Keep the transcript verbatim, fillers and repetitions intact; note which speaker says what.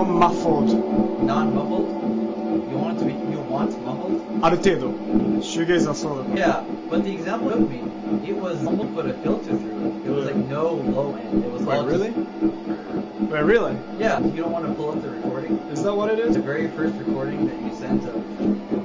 Speaker 1: non-muffled.
Speaker 2: Non-mumbled? You want it to be, you want mumbled?
Speaker 1: ある程度。シューゲイザーそうだ。
Speaker 2: Yeah, but the example you showed me, it was mumbled but a filter through it. It was like no low end. It was
Speaker 3: Wait,
Speaker 2: all
Speaker 3: really?
Speaker 1: Wait, really?
Speaker 2: Yeah, you don't want to pull up the recording.
Speaker 3: Is that what it is?
Speaker 2: The very first recording that you sent of